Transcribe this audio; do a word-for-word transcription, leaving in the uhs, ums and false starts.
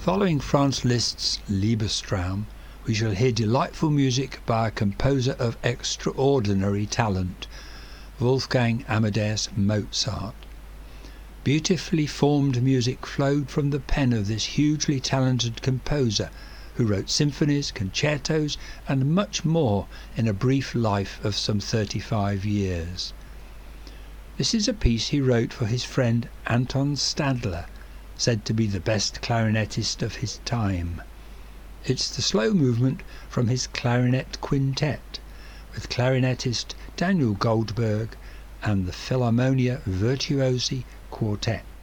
Following Franz Liszt's Liebestraum, we shall hear delightful music by a composer of extraordinary talent, Wolfgang Amadeus Mozart. Beautifully formed music flowed from the pen of this hugely talented composer, who wrote symphonies, concertos, and much more in a brief life of some thirty-five years. This is a piece he wrote for his friend Anton Stadler, said to be the best clarinetist of his time. It's the slow movement from his Clarinet Quintet, with clarinetist Daniel Goldberg and the Philharmonia Virtuosi Quartet.